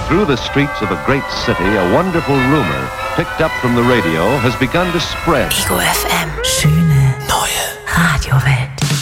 through the streets of a great city, a wonderful rumor, picked up from the radio, has begun to spread. Ego FM. Schöne neue Radiowelt.